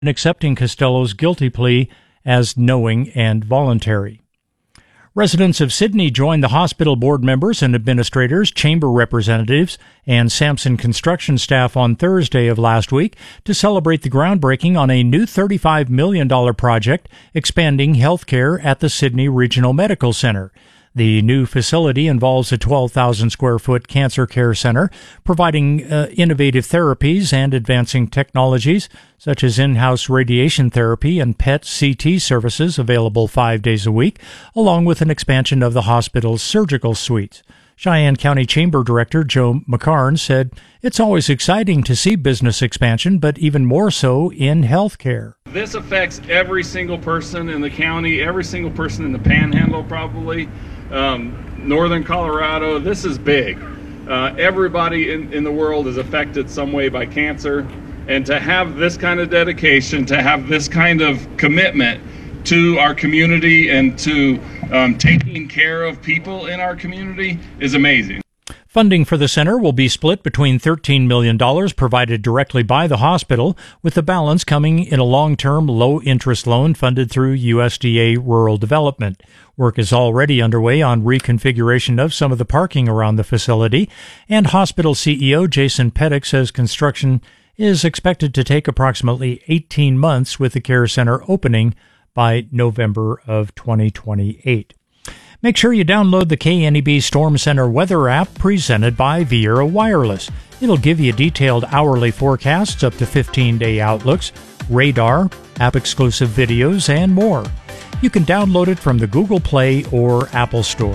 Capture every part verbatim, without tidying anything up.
accepting Costello's guilty plea as knowing and voluntary. Residents of Sydney joined the hospital board members and administrators, chamber representatives, and Sampson construction staff on Thursday of last week to celebrate the groundbreaking on a new thirty-five million dollars project expanding health care at the Sydney Regional Medical Center. The new facility involves a twelve thousand square foot cancer care center, providing uh, innovative therapies and advancing technologies such as in-house radiation therapy and P E T C T services available five days a week, along with an expansion of the hospital's surgical suites. Cheyenne County Chamber Director Joe McCarn said, "It's always exciting to see business expansion, but even more so in healthcare. This affects every single person in the county, every single person in the Panhandle probably, um, northern Colorado. This is big. Uh, everybody in, in the world is affected some way by cancer, and to have this kind of dedication, to have this kind of commitment to our community and to um, taking care of people in our community is amazing." Funding for the center will be split between thirteen million dollars provided directly by the hospital, with the balance coming in a long-term, low-interest loan funded through U S D A Rural Development. Work is already underway on reconfiguration of some of the parking around the facility, and hospital C E O Jason Pettick says construction is expected to take approximately eighteen months, with the care center opening by November of twenty twenty-eight. Make sure you download the K N E B Storm Center weather app presented by Viera Wireless. It'll give you detailed hourly forecasts, up to fifteen-day outlooks, radar, app-exclusive videos, and more. You can download it from the Google Play or Apple Store.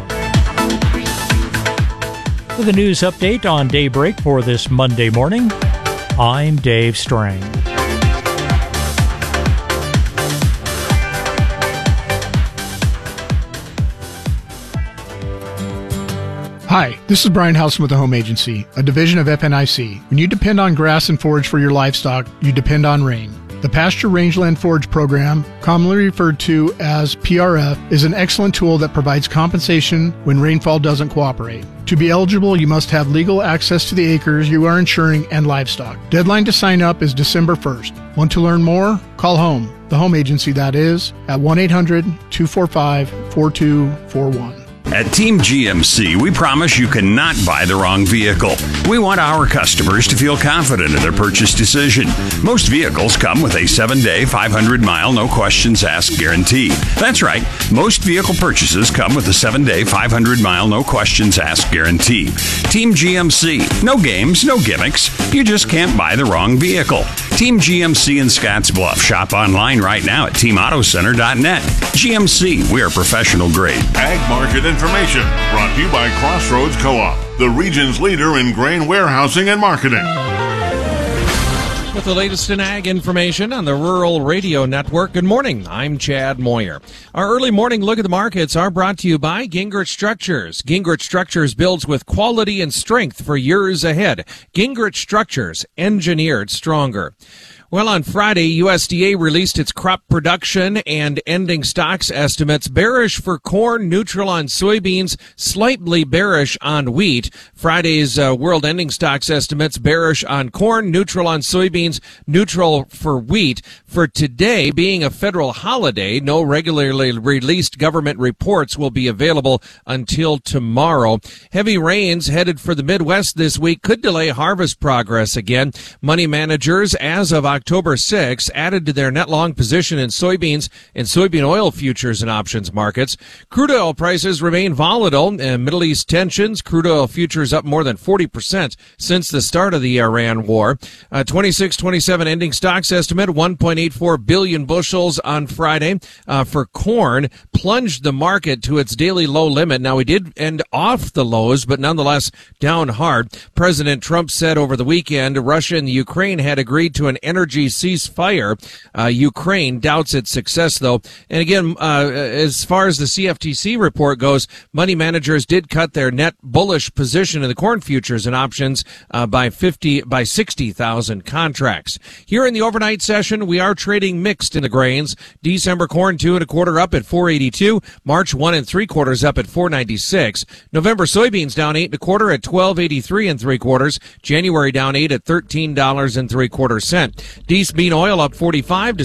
With a news update on Daybreak for this Monday morning, I'm Dave Strang. Hi, this is Brian Housen with the Home Agency, a division of F N I C. When you depend on grass and forage for your livestock, you depend on rain. The Pasture Rangeland Forage Program, commonly referred to as P R F, is an excellent tool that provides compensation when rainfall doesn't cooperate. To be eligible, you must have legal access to the acres you are insuring and livestock. Deadline to sign up is December first. Want to learn more? Call HOME, the home agency that is, at one eight hundred two four five four two four one. At Team G M C, we promise you cannot buy the wrong vehicle. We want our customers to feel confident in their purchase decision. Most vehicles come with a seven-day, five hundred mile, no-questions-asked guarantee. That's right. Most vehicle purchases come with a seven-day, five hundred mile, no-questions-asked guarantee. Team G M C. No games, no gimmicks. You just can't buy the wrong vehicle. Team G M C in Scottsbluff. Shop online right now at team auto center dot net. G M C, we are professional grade. Ag Market Information, brought to you by Crossroads Co-op, the region's leader in grain warehousing and marketing. With the latest in ag information on the Rural Radio Network. Good morning. I'm Chad Moyer. Our early morning look at the markets are brought to you by Gingrich Structures. Gingrich Structures builds with quality and strength for years ahead. Gingrich Structures, engineered stronger. Well, on Friday, U S D A released its crop production and ending stocks estimates. Bearish for corn, neutral on soybeans, slightly bearish on wheat. Friday's uh, world ending stocks estimates, bearish on corn, neutral on soybeans, neutral for wheat. For today, being a federal holiday, no regularly released government reports will be available until tomorrow. Heavy rains headed for the Midwest this week could delay harvest progress again. Money managers, as of October sixth, added to their net long position in soybeans and soybean oil futures and options markets. Crude oil prices remain volatile. And Middle East tensions, crude oil futures up more than forty percent since the start of the Iran war. Uh, twenty-six twenty-seven ending stocks estimate, one point eight four billion bushels on Friday. Uh, for corn, plunged the market to its daily low limit. Now, we did end off the lows, but nonetheless down hard. President Trump said over the weekend Russia and Ukraine had agreed to an energy ceasefire. Uh, Ukraine doubts its success, though. And again, uh, as far as the C F T C report goes, money managers did cut their net bullish position in the corn futures and options uh, by fifty by sixty thousand contracts. Here in the overnight session, we are trading mixed in the grains. December corn two and a quarter up at four eighty-two. March one and three quarters up at four ninety-six. November soybeans down eight and a quarter at twelve eighty-three and three quarters. January down eight at thirteen dollars and three quarter cent. Diesel bean oil up forty-five to